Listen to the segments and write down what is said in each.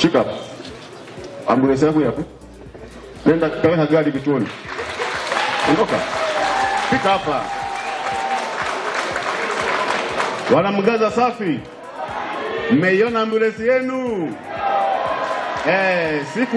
Shika ambulance yako hapo. Nenda kaweka gari kituoni. Ondoka. Fika hapa. Wanamgaza safi. Mmeiona ambulance yenu? Siku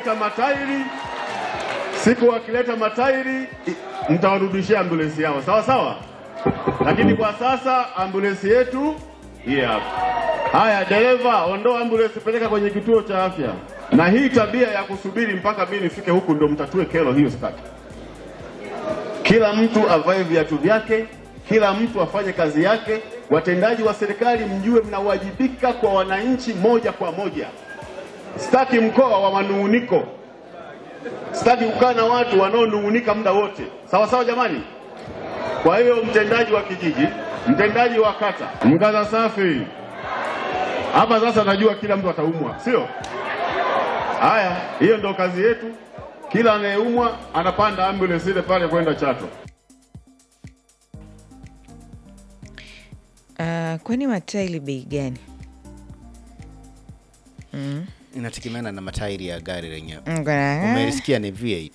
wakileta matairi mtawarudishia ambulance yao. Sawa sawa? Lakini kwa sasa ambulance yetu hii hapa. Haya, dereva, ondoa ambulance, peleka kwenye kituo cha afya. Na hii tabia ya kusubiri mpaka mimi nifike huku ndo mtatue kero hiyo sitaki. Kila mtu avae viatu vyake, kila mtu afanye kazi yake. Watendaji wa serikali mjue mnawajibika kwa wananchi moja kwa moja. Sitaki mkoa wa manunguniko. Sitaki kukaa na watu wanaonungunika muda wote. Sawa sawa jamani? Kwa hiyo mtendaji wa kijiji, mtendaji wa kata, mgaza safi. Hapa sasa najua kila mtu ataumwa, sio? Haya, hiyo ndo kazi yetu. Kila anayeumwa anapanda ambulance ile pale kwenda Chato. Kwani matairi bei gani? Inategemeana na matairi ya gari lenyewe. Umelisikia ni V8.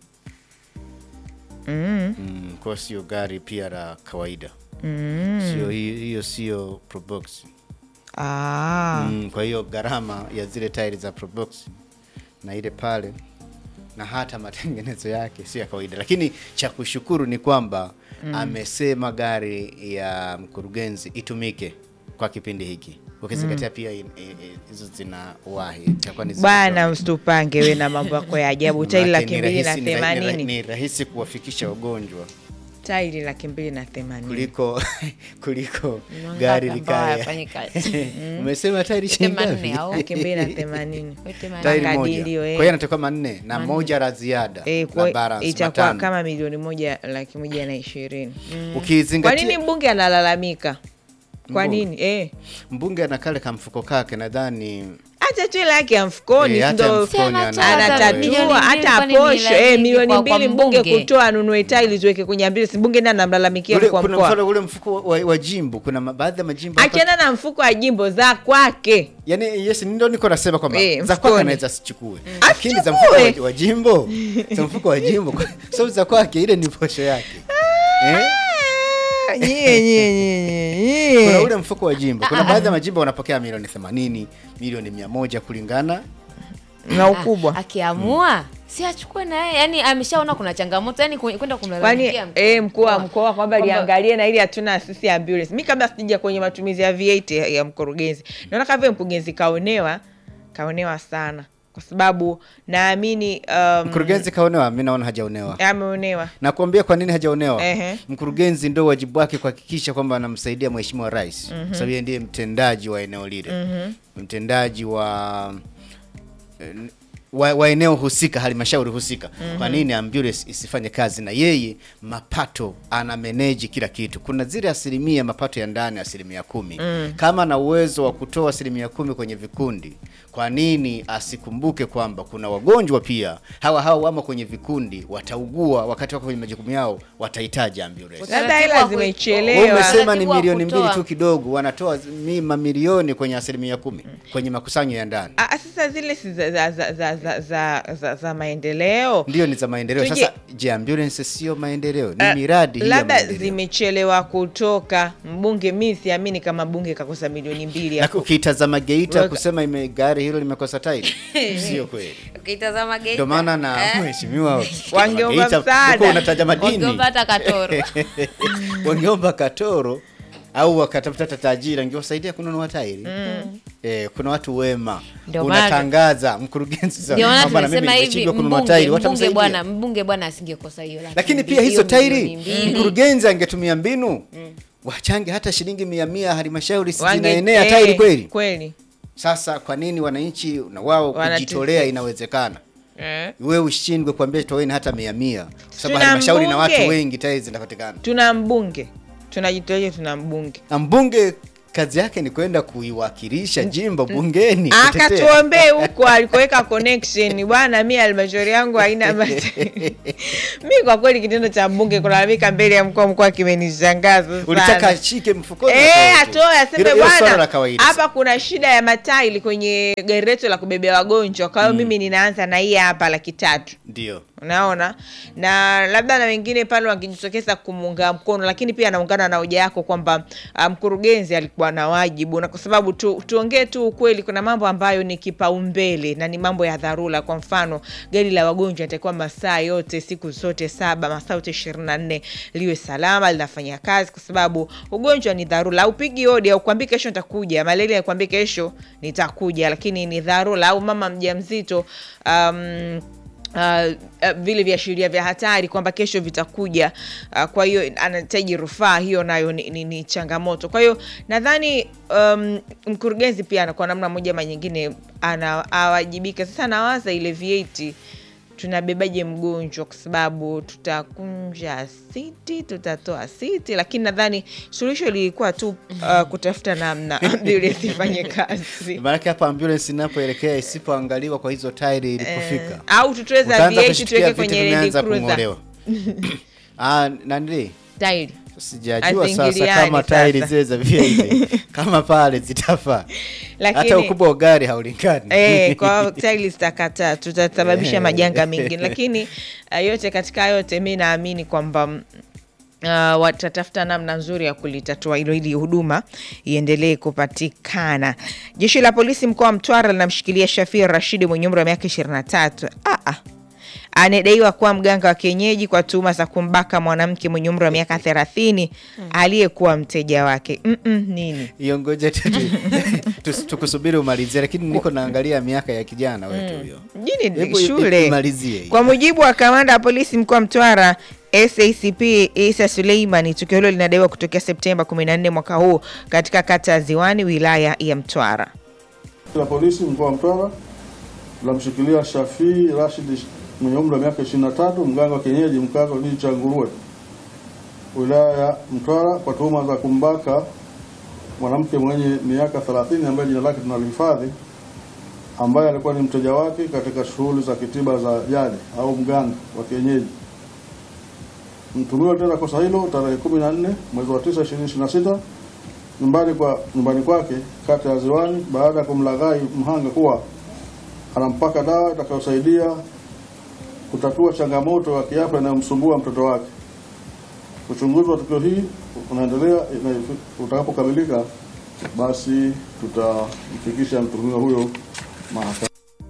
Kwa sio gari pia la kawaida. Sio hiyo sio Probox. Kwa hiyo gharama ya zile tairi za Probox na ile pale na hata matengenezo yake sio ya kawaida. Lakini cha kushukuru ni kwamba amesema gari ya mkurugenzi itumike kwa kipindi hiki. Ukizingatia pia hizo zinawahi. Bwana mstupange wewe na mambo yako ya ajabu. Tairi 280 ni rahisi kuwafikisha wagonjwa. Tairi 280 kuliko gari likaya. Umesema tairi shilingi 280. Tairi moja. Kwa hiyo anatoka 4 na moja la ziada la balance itakuwa kama milioni 1,120,000. Ukizingatia kwa nini mbunge analalamika? Kwa nini? Mbunge ana kale kamfuko kake nadhani hata tu laki ya mfukoni ndo anatatua hata posho milioni 2 mbunge kutoa nunue tairi ziweke kwenye ambulance. Mbunge nani anamlalamikia kwa mkoa? Kuna mfano ule mfuko wa jimbo, kuna baadhi ya majimbo achana na mfuko wa jimbo za kwake. Yaani yes ndio niko nasema kwamba za kwake anaweza sichukue. Lakini za mfuko wa jimbo, za mfuko wa jimbo sababu za kwake ile ni posho yake. Kuna ule mfuko wa jimbo. Kuna baadhi ya majimbo wanapokea milioni 80, milioni 100 kulingana na ukubwa. Akiamua si achukue na yeye, yani ameshaona kuna changamoto, yani kwenda kumlalamikia mkuu wa mkoa kwamba liangalie na ili hatuna sisi ambulance. Mimi kabla sija kwenye matumizi ya V8 ya mkurugenzi, naona kama vile mkurugenzi kaonewa sana. Kwa sababu naamini mkurugenzi kaonewa, mimi naona hajaonewa. Ameonewa. Nakwambia kwa nini hajaonewa? Mkurugenzi ndio wajibu wake kuhakikisha kwamba anamsaidia mheshimiwa rais. Sababu yeye ndiye mtendaji wa eneo lile. Mtendaji wa eneo husika, halmashauri husika. Kwa nini ambulance isifanye kazi na yeye? Mapato ana manage kila kitu. Kuna zile asilimia mapato ya ndani 10%. Kama na uwezo wa kutoa 10% kwenye vikundi, kwa nini asikumbuke kwamba kuna wagonjwa pia hawa wamo kwenye vikundi wataugua wakati wako kwenye majukumu yao, watahitaji ambulance. Sasa ila zimechelewa. Umesema ni milioni 2 tu kidogo, wanatoa mamilioni kwenye 10% kwenye makusanyo ya ndani. Sasa zile za maendeleo. Ndio ni za maendeleo. Sasa je, ambulance sio maendeleo? Ni miradi hii. Labda zimechelewa kutoka. Mbunge mimi siamini kama bunge kakosa milioni 2 hapo. Na ukitazama Geita kusema gari hilo limekosa tairi. Sio kweli. Ukitazama Geita. Ndio maana na mheshimiwa wangeomba msaada. Unataja madini. Wangeomba hata Katoro. Wangeomba Katoro au wakatafuta tajiri angewasaidia kununua tairi. Kuna watu wema. Unatangaza mkurugenzi kwamba na mimi nimechigwa kununua tairi, watamsaidia. Mbunge bwana asingekosa hiyo. Lakini pia hizo tairi mkurugenzi angetumia mbinu. Wachange hata shilingi 100 halmashauri zinaenea tairi kweli. Sasa kwa nini wananchi na wao kujitolea inawezekana? Wewe ushindwe kuambia toeni hata 100 sababu halmashauri na watu wengi tairi zinapatikana. Tuna mbunge. Tunajitolea, tuna mbunge. Na mbunge kazi yake ni kwenda kuiwakilisha jimbo bungeni. Akatuombee huko alikoweka connection. Bwana mimi halmashauri yangu haina matairi. Mimi kwa kweli kitendo cha mbunge kulalamika mbele ya mkoa kimenishangaza sana. Ulitaka ashike mfukoni atoe aseme bwana hapa kuna shida ya matairi kwenye gari letu la kubebea wagonjwa. Kwa hiyo mimi ninaanza na hii hapa 300,000. Ndio. Unaona? Na labda na wengine pale wakijitokeza kumunga mkono, lakini pia anaungana na hoja yako kwamba mkurugenzi alikuwa na wajibu, na kwa sababu tuongee tu ukweli, kuna mambo ambayo ni kipaumbele na ni mambo ya dharura. Kwa mfano gari la wagonjwa litakuwa masaa yote siku zote 7 masaa yote 24 liwe salama linafanya kazi, kwa sababu ugonjwa ni dharura. Au pigi hodi au kwambie kesho nitakuja, malaria kwambie kesho nitakuja, lakini ni dharura. Au mama mjamzito vile viashiria vya hatari kwamba kesho vitakuja, kwa hiyo anahitaji rufaa, hiyo nayo ni changamoto. Kwa hiyo nadhani mkurugenzi pia kwa namna moja ama nyingine anawajibika. Sasa nawaza ile V8 tunabebaje mgonjwa, kwa sababu tutakunja siti, tutatoa siti, lakini nadhani suluhisho lilikuwa tu kutafuta namna ambulance ifanye kazi. Maana hapa ambulance inapoelekea isipoangaliwa kwa hizo tairi ilipofika. Au tutreza V8 tuweke kwenye Land Cruiser. Nani? Tairi. Sijajua sasa kama tairi zile za V8 kama pale zitafaa. Hata ukubwa wa gari haulingani. Kwa tairi zitakata tutasababisha majanga mengi, lakini yote katika yote mimi naamini kwamba watatafuta namna nzuri ya kulitatua hilo ili huduma iendelee kupatikana. Jeshi la polisi mkoa wa Mtwara linamshikilia Shafir Rashid mwenye umri wa miaka 23. Anadaiwa kuwa mganga wa kienyeji kwa tuhuma za kumbaka mwanamke mwenye umri wa miaka 30 aliyekuwa mteja wake. Nini? Hiyo ngoja tukusubiri umalizie, lakini niko naangalia miaka ya kijana wetu huyo. Jini shule. Kwa mujibu wa kamanda wa polisi mkoa wa Mtwara SACP Isa Suleimani, tukio hilo linadaiwa kutokea Septemba 14 mwaka huu katika kata ya Ziwani wilaya ya Mtwara. La polisi mkoa wa Mtwara linamshikilia Shafii Rashid mwenye umri wa miaka 23, mganga wa kienyeji mkazi wa kijiji cha Nguruwe wilaya ya Mtwara kwa tuhuma za kumbaka mwanamke mwenye miaka 30 ambaye jina lake tunalihifadhi, ambaye alikuwa ni mteja wake katika shughuli za kitiba za jadi au mganga wa kienyeji. Mtuhumiwa alitenda kosa hilo tarehe 14 mwezi wa 9 2026 nyumbani kwake kata ya Ziwani, baada ya kumlaghai mhanga kuwa anampaka dawa itakayosaidia kutatua changamoto ya kiafya inayomsumbua mtoto wake. Uchunguzi wa tukio hili unaendelea, utakapokamilika basi tutamfikisha mtuhumiwa huyo mahakamani.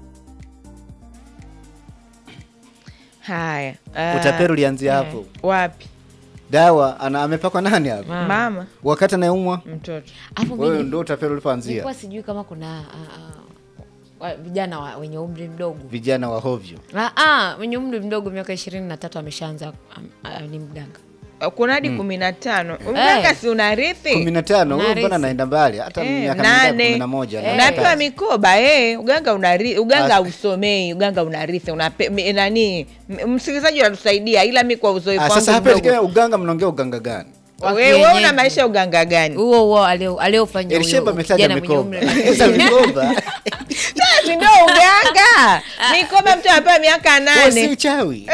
Haya. Utapeli ulianzia hapo. Wapi? Dawa amepakwa nani hapo? Mama. Wakati anaumwa mtoto. Wewe ndio utapeli ulipoanzia. Nilikuwa sijui kama kuna vijana wenye umri mdogo. Vijana wa hovyo. Wenye umri mdogo miaka 23 ameshaanza ni mganga. Kuna hadi 15. Mganga si unarithi? 15, wewe mbona naenda mbali? Hata miaka 11 unapewa mikoba. Uganga unarithi, uganga usomei, uganga unarithi. Nani? Msikilizaji anatusaidia, ila mimi kwa uzoefu wangu. Sasa hapa uganga mnaongea uganga gani? Wewe una maisha uganga gani? Huo aliofanya huyo kijana mwenye umri. Sasa mikoba. Sasa ndio uganga. Mikoba mtu anapewa miaka 8. Si uchawi.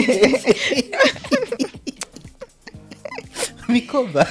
Mikoba.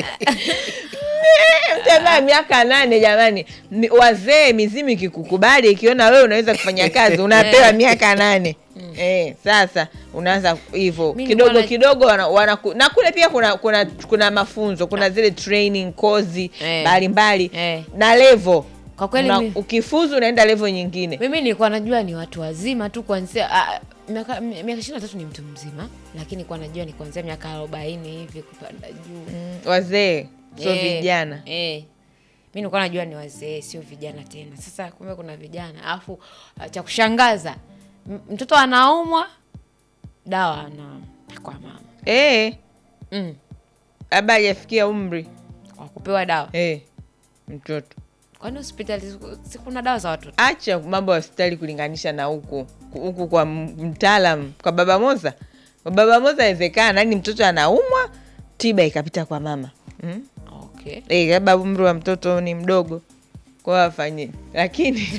Mtembea miaka 8 jamani. Wazee mizimu ikikukubali, ikiona wewe unaweza kufanya kazi, unapewa miaka 8. Sasa unaanza hivyo kidogo na kule pia kuna mafunzo, kuna zile training course mbalimbali na level. Kwa kweli ukifuzu unaenda level nyingine. Mimi nilikuwa najua ni watu wazima tu kuanzia miaka 23 ni mtu mzima, lakini kwa najua ni kuanzia miaka 40 hivi kupanda juu. Wazee sio vijana. Mimi nilikuwa najua ni wazee sio vijana tena. Sasa kumbe kuna vijana. Alafu cha kushangaza mtoto anaumwa dawa kwa mama. Labda hajafikia umri wa kupewa dawa. Mtoto. Kwani hospitali kuna dawa za watoto? Acha mambo ya hospitali kulinganisha na huku kwa mtaalamu, kwa Baba Moza. Baba Moza inawezekana, yani mtoto anaumwa, tiba ikapita kwa mama. Okay. Labda umri wa mtoto ni mdogo kwa afanye, lakini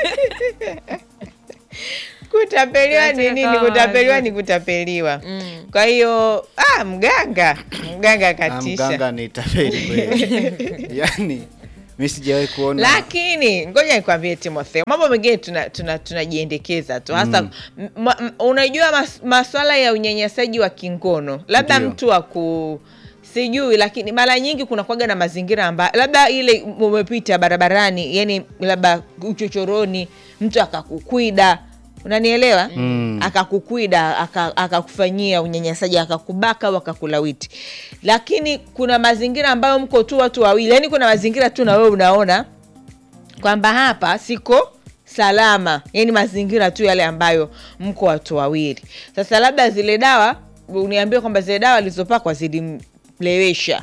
kutapeliwa ni nini? Kutapeliwa ni kutapeliwa. Kwa hiyo mganga katisha. Mganga ni tapeli kweli. Yaani mimi sijawahi kuona. Lakini ngoja nikwambie Timotheo, mambo mengine tunajiendekeza tu hasa unajua masuala ya unyanyasaji wa kingono, labda mtu sijui, lakini mara nyingi kuna kuaga na mazingira ambayo labda ile umepita barabarani, yani labda uchochoroni, mtu akakukwida, unanielewa? Akakukwida, akakufanyia unyanyasaji, akakubaka au akakulawiti. Lakini kuna mazingira ambayo mko tu watu wawili, yani kuna mazingira tu na wewe unaona kwamba hapa siko salama, yani mazingira tu yale ambayo mko watu wawili. Sasa labda zile dawa, uniambie kwamba zile dawa alizopakwa zilimlewesha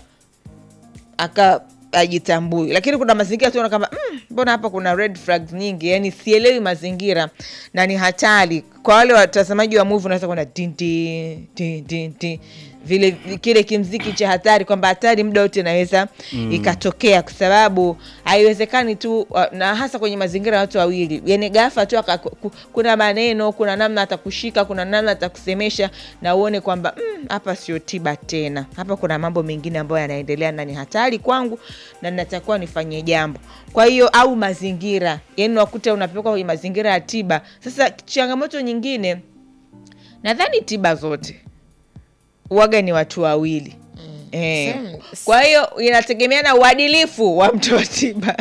ajitambui, lakini kuna mazingira tunaona kama mbona hapa kuna red flags nyingi, yani sielewi mazingira na ni hatari. Kwa wale watazamaji wa movie unaweza kuona tin vile kile kimziki cha hatari, kwamba hatari muda wote inaweza ikatokea, kwa sababu haiwezekani tu, na hasa kwenye mazingira ya watu wawili, yani ghafla tu kuna maneno, kuna namna atakushika, kuna namna atakusemesha na uone kwamba hapa sio tiba tena, hapa kuna mambo mengine ambayo yanaendelea na ni hatari kwangu na natakuwa nifanye jambo. Kwa hiyo au mazingira, yani unakuta unapelekwa kwenye mazingira ya tiba. Sasa changamoto nyingine, nadhani tiba zote uwaga ni watu wawili. Kwa hiyo inategemea na uadilifu wa mtu wa tiba.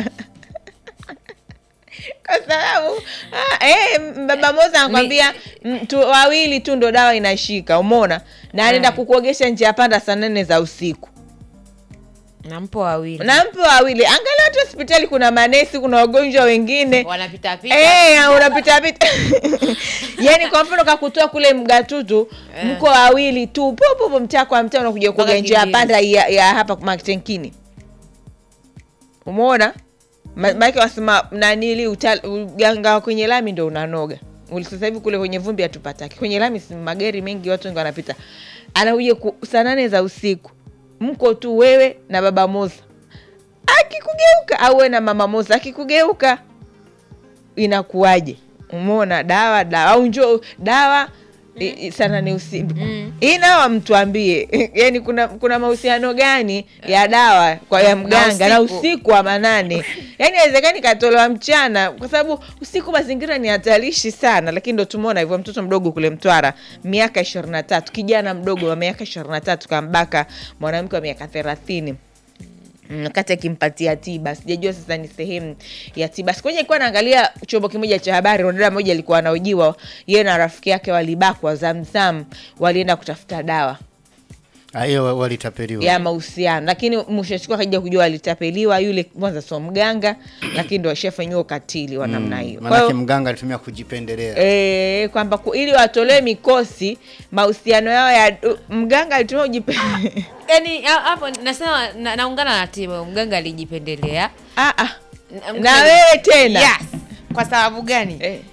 Kwa sababu baba Moza anakuambia mtu wawili tu ndo dawa inashika, umeona? Na anaenda kukuogesha nje ya panda saa 4 za usiku. Na mpo wawili. Angalia watu hospitali, kuna manesi, kuna wagonjwa wengine wanapita unapita yani kwa mfano kakutoa kule Mgatutu, mko wawili tu, popo mtaa kwa mtaa unakuja kuoga nje ya panda ya hapa Maktenkini. Umeona? Maana wasema nanili uganga kwenye lami ndo unanoga. Sasa hivi kule kwenye vumbi hatupataki. Kwenye lami si magari mengi, watu wengi wanapita. Anakuja saa 8 za usiku. Mko tu wewe na baba Moza. Akikugeuka au wewe na mama Moza akikugeuka, inakuaje? Umeona? Dawa au njoo dawa sana ni usiku. Inawa mtuambie. Yani kuna mahusiano gani ya dawa kwa ya mganga na usiku wa manane? Yani haiwezekani katolewa mchana, kwa sababu usiku mazingira ni hatarishi sana. Lakini ndo tumeona hivyo mtoto mdogo kule Mtwara, miaka 23, kijana mdogo wa miaka 23 kambaka mwanamke wa miaka 30. Wakati akimpatia tiba. Sijajua sasa ni sehemu ya tiba. Siku ilikuwa naangalia chombo kimoja cha habari, dada mmoja alikuwa anahojiwa, yeye na rafiki yake walibakwa Zamzam, walienda kutafuta dawa. Hayo walitapeliwa ya mahusiano, lakini mshachukua kaja kujua walitapeliwa. Yule kwanza sio mganga, lakini ndo ashafanywa ukatili wa namna hiyo. Maana yake mganga alitumia kujipendelea. Kwamba ili watolewe mikosi, mahusiano yao ya mganga alitumia kujipendelea. Yani hapo nasema naungana na timu, mganga alijipendelea. Na wewe tena. Yes. Kwa sababu gani?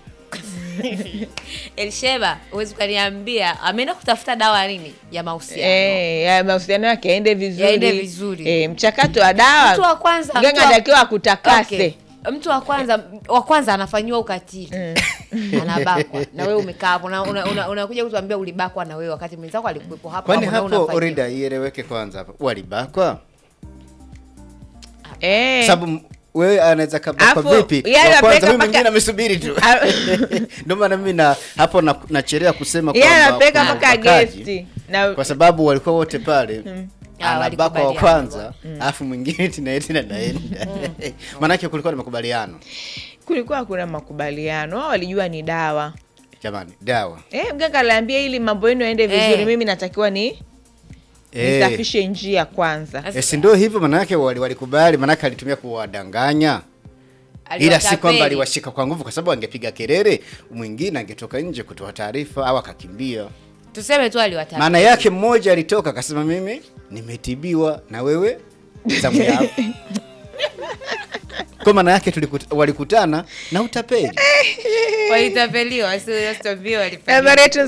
Elsheba, uwezi kuniambia ameenda kutafuta dawa nini ya mahusiano. Ya mahusiano yake yaende vizuri. Mchakato wa dawa. Mtu wa kwanza mganga anatakiwa kutakase. Okay. Mtu wa kwanza anafanywa ukatili. Anabakwa. Na wewe umekaa hapo unakuja kutuambia ulibakwa na wewe wakati mwenzako alikuwepo hapo. Kwani hapo orida ieleweke kwanza hapo. Walibakwa? Sababu wewe anaweza kabakwa vipi? Kwanza huyu mwingine amesubiri tu. Ndio maana mimi hapo nachelea kusema kwamba anapeka mpaka guest. Kwa sababu walikuwa wote pale. Anabakwa wa kwanza, alafu mwingine tena naenda. Maana yake kulikuwa na makubaliano. Kulikuwa kuna makubaliano. Wao walijua ni dawa. Jamani, dawa. Mganga aliambia ili mambo yenu yaende vizuri, mimi natakiwa nisafishe njia kwanza. Si ndio hivyo, maana yake walikubali, maana yake alitumia kuwadanganya. Ila si kwamba aliwashika kwa nguvu, kwa sababu angepiga kelele, mwingine angetoka nje kutoa taarifa au akakimbia. Tuseme tu aliwataka. Maana yake mmoja alitoka akasema mimi nimetibiwa na wewe zamu yako. Kwa maana yake walikutana na utapeli. Walitapeliwa, sio walitapeliwa. Nambari yetu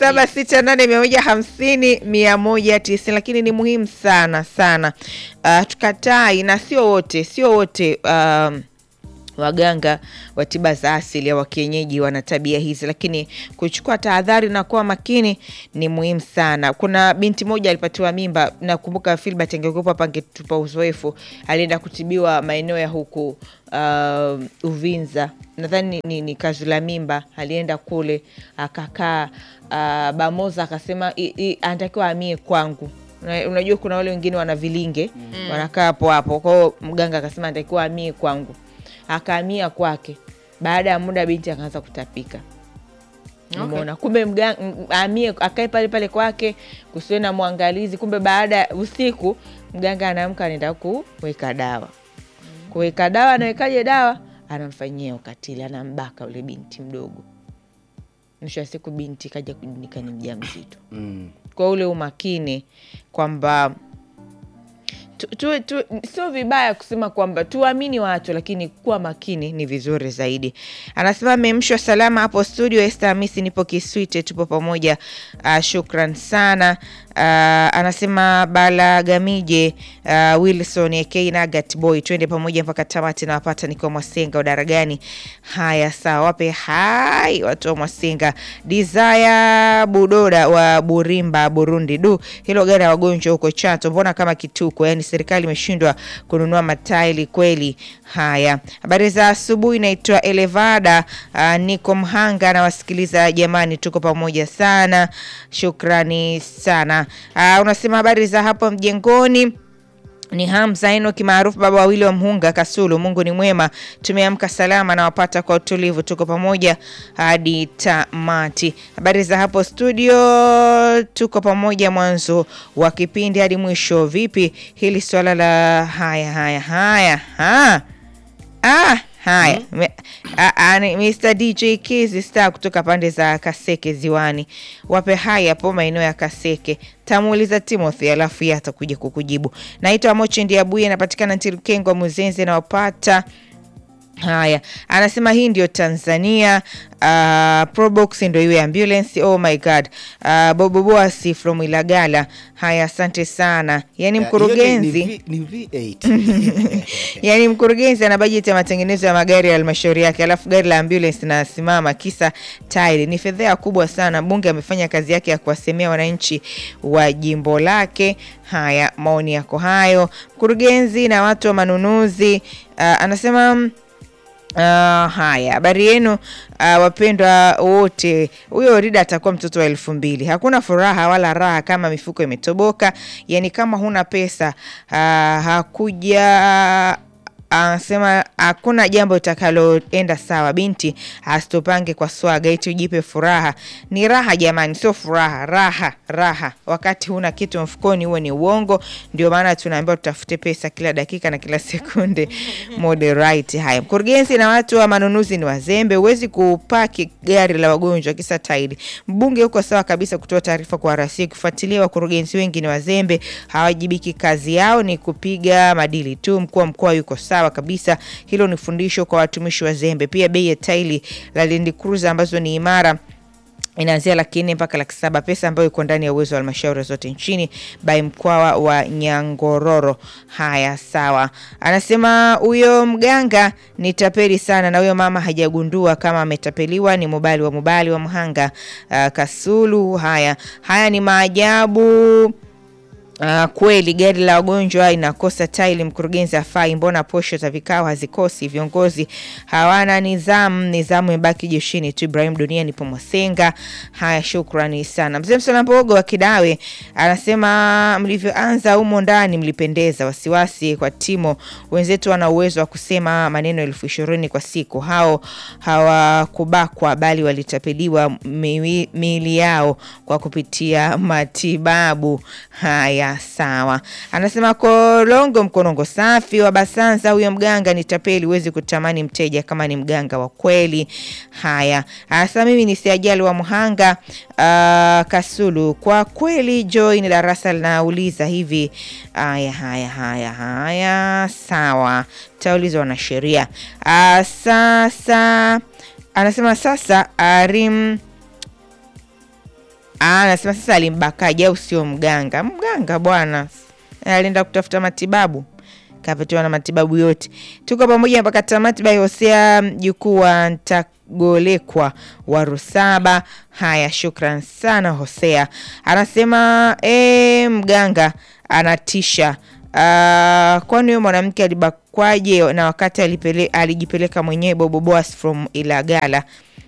0768150190, lakini ni muhimu sana sana. Tukatai, na sio wote waganga wa tiba za asili ya wakienyeji wana tabia hizi, lakini kuchukua tahadhari na kuwa makini ni muhimu sana. Kuna binti moja alipatiwa mimba, nakumbuka Philbert angekuwa hapa angetupa uzoefu. Alienda kutibiwa maeneo ya huku Uvinza, nadhani ni kazi la mimba. Alienda kule akakaa, Bamoza akasema anatakiwa amie kwangu. Unajua kuna wale wengine wana vilinge wanakaa hapo hapo. Kwa hiyo mganga akasema anatakiwa amie kwangu. Akahamia kwake. Baada ya muda binti akaanza kutapika. Umeona? Kumbe mganga akae pale kwake, kusiwe na muangalizi. Kumbe baada usiku mganga anaamka anaenda kuweka dawa. Kuweka dawa, anawekaje dawa? Anamfanyia ukatili, anambaka ule binti mdogo. Mwisho wa siku binti kaja kujunika ni mjamzito. Kwa ule umakini kwamba sio vibaya kusema kwamba tuamini watu, lakini kuwa makini ni vizuri zaidi. Anasema memshwa salama hapo studio. Esther Hamisi, nipo Kiswite, tupo pamoja. Shukran sana. Anasema Balagamije Wilson aka Nugget Boy, twende pamoja mpaka tamati na wapata niko Mwasenga udaragani. Haya sawa, wape hai watu wa Mwasenga. Desire Budoda wa Burimba Burundi. Hilo gari la wagonjwa huko Chato mbona kama kituko, yani serikali imeshindwa kununua mataili kweli. Haya, habari za asubuhi, naitwa Elevada, niko Mhanga na wasikiliza jamani, tuko pamoja sana. Shukrani sana. Unasema habari za hapo mjengoni. Ni Hamza Enoki maarufu baba wawili wa Mhunga Kasulu. Mungu ni mwema, tumeamka salama na wapata kwa utulivu, tuko pamoja hadi tamati. Habari za hapo studio, tuko pamoja mwanzo wa kipindi hadi mwisho. Vipi hili swala la haya Mr. DJ Kizi Star kutoka pande za Kaseke Ziwani. Wape hai hapo maeneo ya Kaseke. Tamuuliza Timothy alafu yeye atakuja kukujibu. Naitwa Mochi Ndiabuye, napatikana Ntirukengo Muzenze na wapata. Haya, anasema hii ndio Tanzania. Probox ndio iwe ambulance. Oh my god. Boboboasi from Ilagala. Haya, asante sana. Yani mkurugenzi ni V8. Yani mkurugenzi ana bajeti ya matengenezo ya magari ya halmashauri yake, alafu gari la ambulance na simama kisa tairi. Ni fedha kubwa sana. Bunge amefanya kazi yake ya kuwasemea wananchi wa jimbo lake. Haya, maoni yako hayo. Mkurugenzi na watu wa manunuzi anasema haya, habari yenu wapendwa wote. Huyo Rida atakuwa mtoto wa 2000. Hakuna furaha wala raha kama mifuko imetoboka. Yani kama huna pesa hakuja. Anasema hakuna jambo litakaloenda sawa. Binti asitopange kwa swaga eti ujipe furaha. Ni raha jamani, sio furaha. Raha wakati huna kitu mfukoni, huo ni uongo. Ndio maana tunaambiwa tutafute pesa kila dakika na kila sekunde. Moderate. Haya, mkurugenzi na watu wa manunuzi ni wazembe. Huwezi kupaki gari la wagonjwa kisa tairi. Mbunge huko sawa kabisa kutoa taarifa kwa RC. Kufuatilia wakurugenzi wengi ni wazembe, hawajibiki, kazi yao ni kupiga madili tu. Mkuu wa mkoa yuko sawa kabisa. Hilo ni fundisho kwa watumishi wa zembe. Pia bei ya taili la Land Cruiser ambazo ni imara inaanzia 400,000 mpaka 700,000, pesa ambayo iko ndani ya uwezo wa halmashauri zote nchini. By Mkwawa wa Nyangororo. Haya sawa. Anasema huyo mganga ni tapeli sana, na huyo mama hajagundua kama ametapeliwa. Ni Mubali wa Mhanga Kasulu. Haya ni maajabu. Kweli gari la wagonjwa inakosa taili, mkurugenzi afai. Mbona posho za vikao hazikosi? Viongozi hawana nizamu imebaki jeshini tu. Ibrahim Dunia nipo Mwasenga. Haya, shukrani sana. Mzee Msolambogo wa Kidawe anasema mlivyoanza humo ndani mlipendeza. Wasiwasi kwa Timo, wenzetu wana uwezo wa kusema maneno 20,000 kwa siku. Hao hawakubakwa bali walitapeliwa miili yao kwa kupitia matibabu. Haya, Haya, sawa. Anasema Kolongo Mkonongo safi wa Basanza, huyo mganga ni tapeli, huwezi kutamani mteja kama ni mganga wa kweli. Haya. Sasa mimi ni Siajali wa Muhanga Kasulu. Kwa kweli Joy ni darasa linauliza hivi. Haya. Sawa. Taulizwa na sheria. Sasa anasema sasa anasema sasa alimbakaje au sio mganga? Mganga bwana. Alienda kutafuta matibabu. Kapatiwa na matibabu yote. Tuko pamoja mpaka tamati. By Hosea mjukuu wa Ntagolekwa wa Rusaba. Haya, shukran sana Hosea. Anasema mganga anatisha. Kwani huyo mwanamke alibakwaje na wakati alijipeleka mwenyewe Bobo Boas from Ilagala?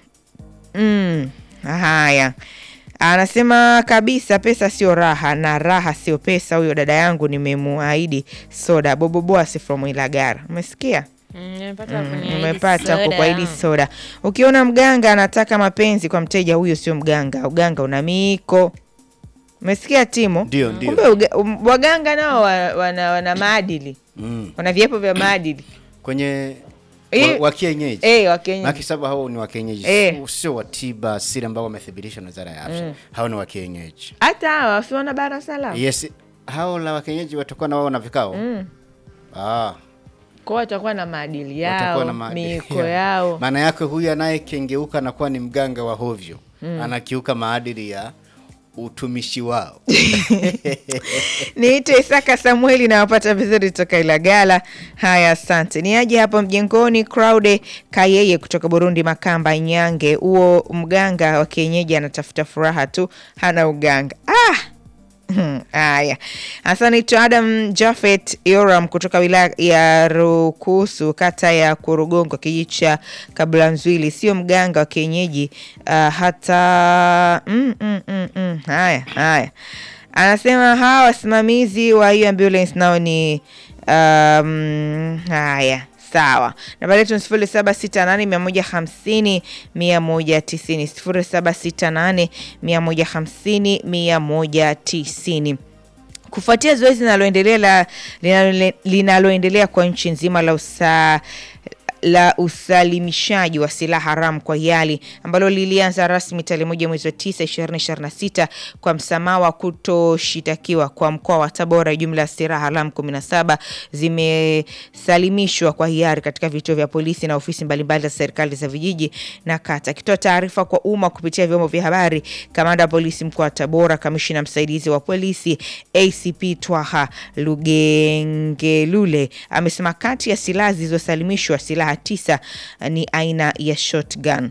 Haya. Anasema kabisa pesa sio raha na raha sio pesa. Huyo dada yangu nimemuahidi soda. Bobo Boas from Ilagala. Umesikia? Umepata kukuahidi soda. Ukiona mganga anataka mapenzi kwa mteja, huyo sio mganga. Uganga una miko. Umesikia Timo? Ndio. Kumbe waganga nao wana maadili. Wana viepo vya maadili. Kwenye wa kienyeji. Wa kienyeji. Makisabu hao ni wa kienyeji. Sio wa tiba asili ambao wamethibitishwa na Wizara ya Afya. Hao ni wa kienyeji. Hata hawa si wana bara salama. Yes, hao la wa kienyeji watakuwa na wao na vikao. Kwa watakuwa na maadili yao, miko yao. Maana yake huyu anayekengeuka anakuwa ni mganga wa hovyo. Anakiuka maadili ya utumishi wao. Niite Isaka Samueli na wapata vizuri kutoka Ilagala. Haya, asante. Ni aje hapo mjengoni Crowde Kayeye kutoka Burundi Makamba Nyange. Huo mganga wa kienyeji anatafuta furaha tu, hana uganga. Haya. Asante Adam Jafet Yoram kutoka wilaya ya Rukusu kata ya Kurugongo kijiji cha Kablanzwili, sio mganga wa kienyeji hata Haya. Anasema hawa wasimamizi wa hiyo ambulance nao ni haya. Sawa. Namba yetu 0768 150 150. Kufuatia zoezi linaloendelea kwa nchi nzima la usalimishaji wa silaha haramu kwa hiari ambalo lilianza rasmi tarehe 1 mwezi wa 9 2026 kwa msamaha wa kutoshitakiwa kwa mkoa wa Tabora, jumla ya silaha haramu 17 zimesalimishwa kwa hiari katika vituo vya polisi na ofisi mbalimbali za serikali za vijiji na kata. Akitoa taarifa kwa umma kupitia vyombo vya habari, kamanda wa polisi mkoa wa Tabora, kamishina msaidizi wa polisi ACP Twaha Lugengelule amesema kati ya silaha zilizosalimishwa silaha 9 ni aina ya shotgun.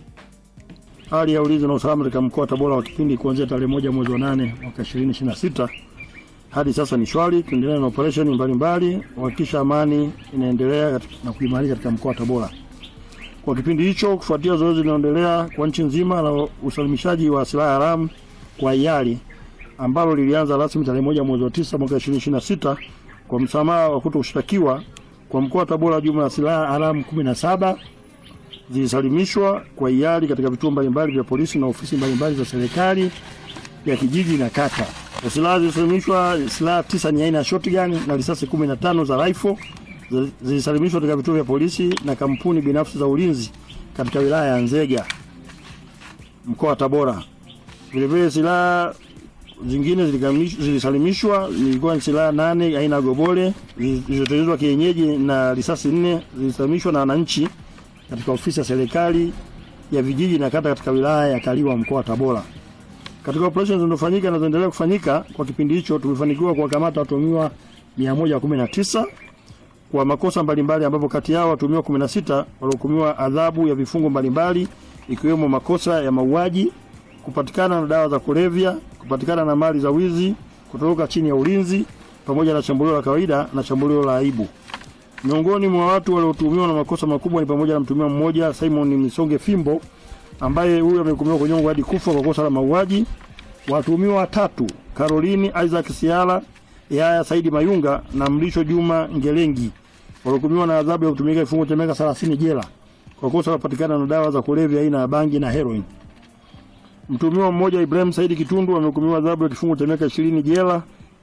Hali ya ulinzi na usalama katika mkoa wa Tabora wa kipindi kuanzia tarehe 1 mwezi wa 8 mwaka 2026 hadi sasa ni shwari. Tunaendelea na operation mbalimbali kuhakikisha amani inaendelea na kuimarika katika mkoa wa Tabora. Kwa kipindi hicho, kufuatia zoezi linaloendelea kwa nchi nzima la usalimishaji wa silaha haramu kwa hiari ambalo lilianza rasmi tarehe 1 mwezi wa 9 mwaka 2026 kwa msamaha wa kutoshtakiwa kwa mkoa wa Tabora, jumla ya silaha haramu 17 zilisalimishwa kwa hiari katika vituo mbalimbali vya polisi na ofisi mbalimbali za serikali ya kijiji na kata. Silaha zilisalimishwa, silaha 9 ni aina ya shotgun na risasi 15 za rifle zilisalimishwa katika vituo vya polisi na kampuni binafsi za ulinzi katika wilaya ya Nzega, mkoa wa Tabora. Vile silaha zingine zilisalimishwa, ilikuwa ni silaha 8 aina ya gobole zilizotengenezwa kienyeji na risasi 4 zilisalimishwa na wananchi katika ofisi ya serikali ya vijiji na kata katika wilaya ya Kaliwa, mkoa wa Tabora. Katika operations zinazofanyika na zinaendelea kufanyika kwa kipindi hicho, tumefanikiwa kuwakamata watuhumiwa 119 kwa makosa mbalimbali, ambapo kati yao watuhumiwa 16 walihukumiwa adhabu ya vifungo mbalimbali, ikiwemo makosa ya mauaji, kupatikana na dawa za kulevya, kupatikana na mali za wizi, kutoroka chini ya ulinzi, pamoja na shambulio la kawaida na shambulio la aibu. Miongoni mwa watu waliotuhumiwa na makosa makubwa ni pamoja na mtuhumiwa mmoja Simon Misonge Fimbo, ambaye huyo amehukumiwa kunyongwa hadi kufa kwa kosa la mauaji. Watuhumiwa watatu Caroline Isaac Siala, Yaya Saidi Mayunga na Mlisho Juma Ngelengi walihukumiwa na adhabu ya kutumika kifungo cha miaka 30 jela kwa kosa la kupatikana na dawa za kulevya aina ya bangi na heroin. Mtuhumiwa mmoja Ibrahim Saidi Kitundu amehukumiwa adhabu ya kifungo cha miaka 20 jela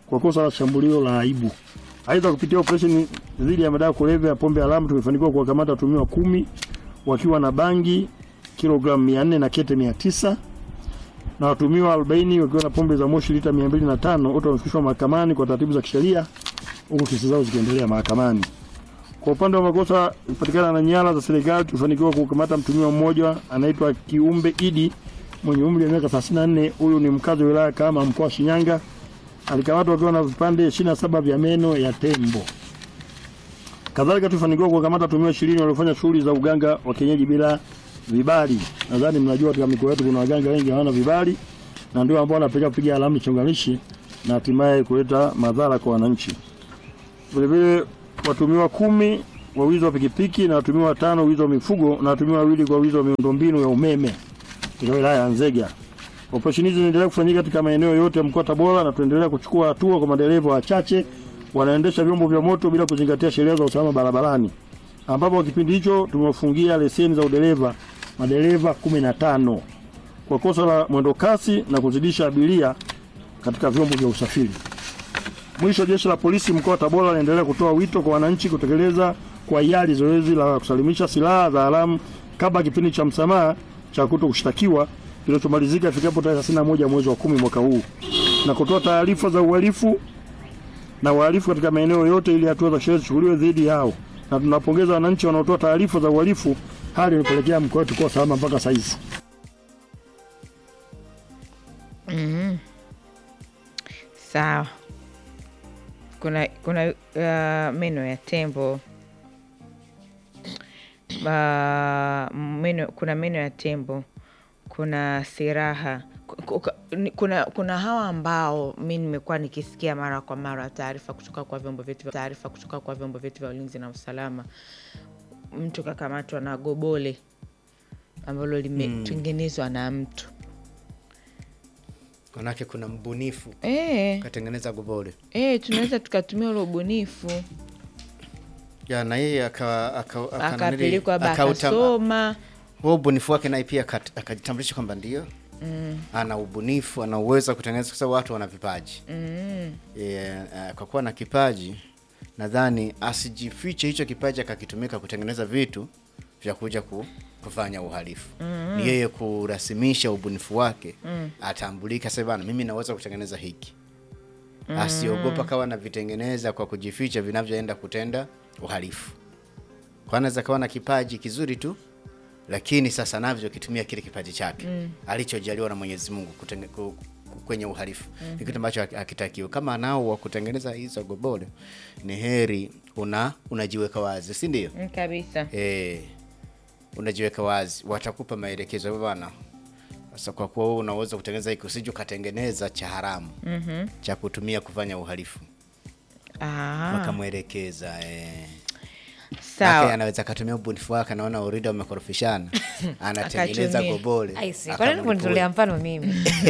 kwa kosa la shambulio la aibu. Aidha, kupitia operation dhidi ya madawa kulevya ya pombe haramu tumefanikiwa kuwakamata watuhumiwa 10 wakiwa na bangi kilogramu 400 na kete 900 na watuhumiwa 40 wakiwa na pombe za moshi lita 205. Wote wamefikishwa mahakamani kwa taratibu za kisheria huku kesi zao zikiendelea mahakamani. Kwa upande wa makosa kupatikana na nyara za serikali tulifanikiwa kukamata mtuhumiwa mmoja anaitwa Kiumbe Idi mwenye umri wa miaka 34. Huyu ni mkazi wa wilaya kama mkoa wa Shinyanga. Alikamatwa akiwa na vipande 27 vya meno ya tembo. Kadhalika tulifanikiwa kukamata watuhumiwa 20 waliofanya shughuli za uganga wa kienyeji bila vibali. Nadhani mnajua katika mikoa yetu kuna waganga wengi hawana vibali na ndio ambao wanapeleka kupiga alama chonganishi na hatimaye kuleta madhara kwa wananchi. Vile vile watuhumiwa 10 wa wizi wa pikipiki na watuhumiwa 5 wizi wa mifugo na watuhumiwa 2 kwa wizi wa miundombinu ya umeme katika wilaya ya Nzega. Operesheni hizi zinaendelea kufanyika katika maeneo yote ya mkoa wa Tabora na tunaendelea kuchukua hatua kwa madereva wachache wanaendesha vyombo vya moto bila kuzingatia sheria za usalama barabarani, ambapo kipindi hicho tumewafungia leseni za udereva madereva 15 kwa kosa la mwendo kasi na kuzidisha abiria katika vyombo vya usafiri. Mwisho, jeshi la polisi mkoa wa Tabora linaendelea kutoa wito kwa wananchi kutekeleza kwa hiari zoezi la kusalimisha silaha za haramu kabla kipindi cha msamaha cha kutokushtakiwa kilichomalizika ifikapo tarehe 31 mwezi wa 10 mwaka huu, na kutoa taarifa za uhalifu na wahalifu katika maeneo yote ili hatua za sheria zichukuliwe dhidi yao. Na tunapongeza wananchi wanaotoa taarifa za uhalifu, hali inapelekea mkoa wetu kuwa salama mpaka sasa hivi. Sawa. Kuna meno ya tembo. Kuna meno ya tembo. Kuna siraha. Kuna hawa ambao mimi nimekuwa nikisikia mara kwa mara taarifa kutoka kwa vyombo vyetu vya ulinzi na usalama. Mtu kakamatwa na gobole ambalo limetengenezwa na mtu. Manake kuna mbunifu katengeneza gobole. Tunaweza tukatumia ule ubunifu. Ya na yeye akapelekwa akasoma. Huo ubunifu wake naye pia akajitambulisha kwamba ndio ana ubunifu, ana uwezo kutengeneza, kwa sababu watu wana vipaji. Kwa kuwa na kipaji, nadhani asijifiche hicho kipaji akakitumika kutengeneza vitu vya kuja kufanya uhalifu. Ni yeye kurasimisha ubunifu wake, atambulika sasa bana, mimi naweza kutengeneza hiki. Asiogopa kawa na vitengeneza kwa kujificha vinavyoenda kutenda uhalifu. Kwa anaweza kawa na kipaji kizuri tu, lakini sasa navyo kitumia kile kipaji chake alichojaliwa na Mwenyezi Mungu kwenye uhalifu. Ni kitu ambacho hakitakiwi. Kama anao wa kutengeneza hizo gobole, ni heri unajiweka wazi, si ndio? Kabisa. Unajiweka wazi, watakupa maelekezo bwana. Sasa kwa kuwa wewe unaweza kutengeneza hiki, usije ukatengeneza cha haramu cha kutumia kufanya uhalifu. Wakamuelekeza sawa. Anaweza kutumia ubunifu wake, anaona urida umekorofishana, anatengeneza gobole. Kwa nini unatolea mfano mimi?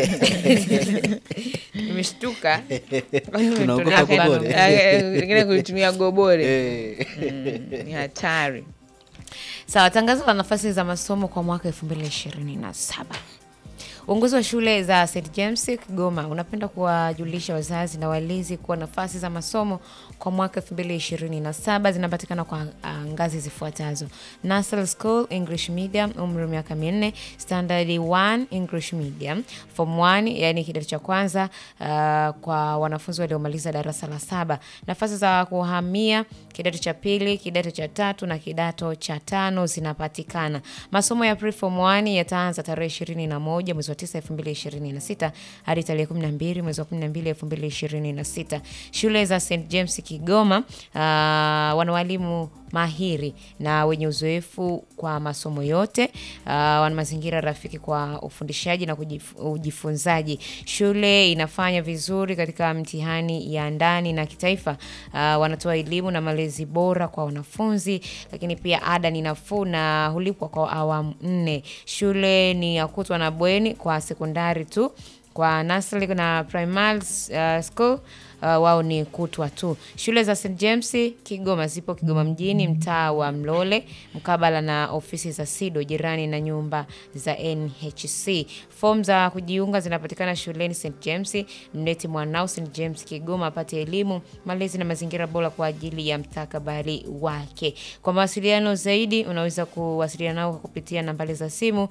Nimeshtuka. Tunaogopa gobole. Wengine kutumia gobole. Ni hatari. Sawa, tangazo la nafasi za masomo kwa mwaka 2027. Uongozi wa shule za St James Kigoma unapenda kuwajulisha wazazi na walezi kuwa nafasi za masomo kwa mwaka 2027 zinapatikana kwa ngazi zifuatazo: Nursery School English Medium umri wa miaka 4, Standard 1 English Medium, Form 1 yani kidato cha kwanza kwa wanafunzi waliomaliza darasa la 7. Nafasi za kuhamia kidato cha pili, kidato cha 3 na kidato cha 5 zinapatikana. Masomo ya Pre-Form 1 yataanza tarehe 21 mwezi wa 9 2026 hadi tarehe 12 mwezi wa 12 2026. Shule za St James Kigoma wana walimu mahiri na wenye uzoefu kwa masomo yote. Wana mazingira rafiki kwa ufundishaji na ujifunzaji. Shule inafanya vizuri katika mtihani ya ndani na kitaifa. Wanatoa elimu na malezi bora kwa wanafunzi, lakini pia ada ni nafuu na hulipwa kwa awamu 4. Shule ni ya kutwa na bweni kwa sekondari tu. Kwa nursery na primary school wao ni kutwa tu. Shule za St James Kigoma zipo Kigoma mjini, mtaa wa Mlole, mkabala na ofisi za SIDO, jirani na nyumba za NHC. Form za kujiunga zinapatikana shuleni St James. Mleti mwanao St James Kigoma apate elimu, malezi na mazingira bora kwa ajili ya mtakabali wake. Kwa mawasiliano zaidi unaweza kuwasiliana nao kupitia nambari za simu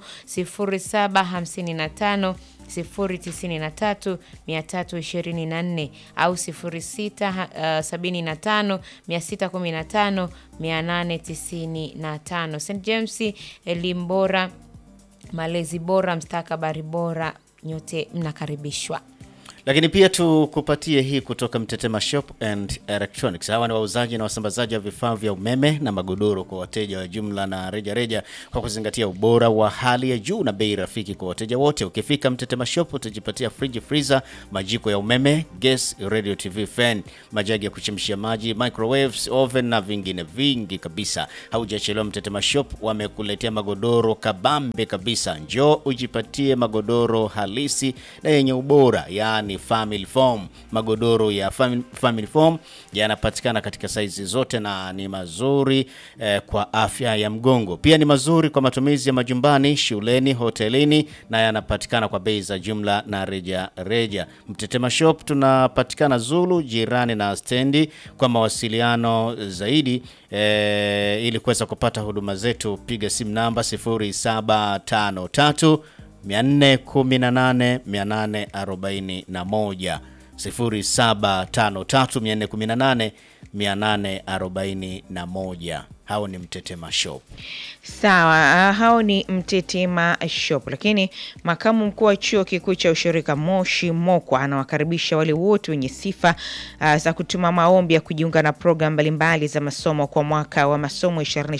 0755 093 324 au 0675 615 895. St James, elimu bora, malezi bora, mstakabali bora, nyote mnakaribishwa. Lakini pia tukupatie hii kutoka Mtetema Shop and Electronics. Hawa ni wauzaji na wasambazaji wa vifaa vya umeme na magodoro kwa wateja wa jumla na reja kwa kuzingatia ubora wa hali ya juu na bei rafiki kwa wateja wote. Ukifika Mtetema Shop utajipatia fridge, freezer, majiko ya umeme, gas, radio, TV, fan, majagi ya kuchemshia maji, microwaves, oven na vingine vingi kabisa. Haujachelewa, Mtetema Shop wamekuletea magodoro kabambe kabisa. Njoo ujipatie magodoro halisi na yenye ubora, yani family foam. Magodoro ya family foam yanapatikana katika saizi zote na ni mazuri kwa afya ya mgongo. Pia ni mazuri kwa matumizi ya majumbani, shuleni, hotelini na yanapatikana kwa bei za jumla na reja. Mtetema Shop tunapatikana Zulu, jirani na stendi. Kwa mawasiliano zaidi ili kuweza kupata huduma zetu, piga simu namba 0753 418 841 0753 418 841. Hao ni Mtetema Shop. Sawa, hao ni Mtetema Shop. Lakini makamu mkuu wa chuo kikuu cha ushirika Moshi Mokwa anawakaribisha wale wote wenye sifa za kutuma maombi ya kujiunga na program mbalimbali za masomo kwa mwaka wa masomo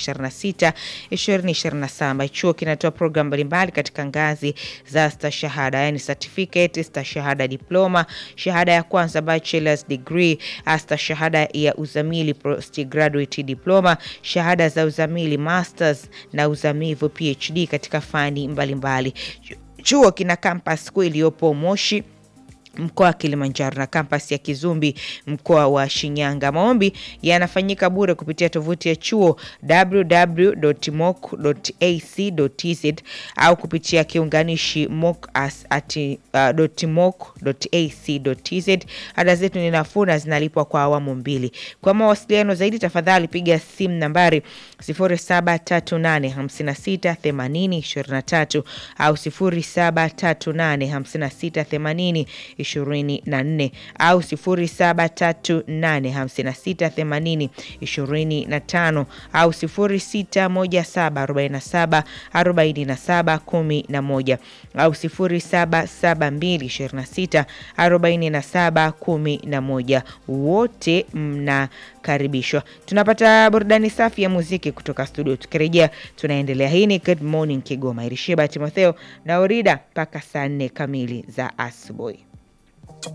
2026-2027. Chuo kinatoa program mbalimbali katika ngazi za stashahada, yani certificate, stashahada diploma, shahada ya kwanza bachelor's degree, stashahada ya uzamili postgraduate diploma, shahada za uzamili masters na uzamivu PhD katika fani mbalimbali. Chuo kina campus kuu iliyopo Moshi mkoa wa Kilimanjaro na campus ya Kizumbi mkoa wa Shinyanga. Maombi yanafanyika bure kupitia tovuti ya chuo www.moc.ac.tz au kupitia kiunganishi moc@moc.ac.tz. Ada zetu ni nafuu na zinalipwa kwa awamu mbili. Kwa mawasiliano zaidi tafadhali piga simu nambari 0738568023 au 0738568024 au 0738568025 au 0617474711 au 0772264711. Wote mnakaribishwa. Tunapata burudani safi ya muziki kutoka studio. Tukirejea tunaendelea. Hii ni Good Morning Kigoma. Irishiba Timotheo na Orida mpaka saa 4 kamili za asubuhi.